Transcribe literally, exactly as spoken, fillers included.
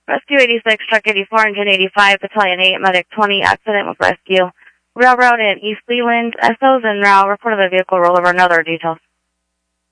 Rescue eighty-six, Truck eighty-four, Engine eighty-five, Battalion eight, Medic twenty, accident with Rescue. Railroad in East Leland, S Os and R A W, report of a vehicle rollover and other details.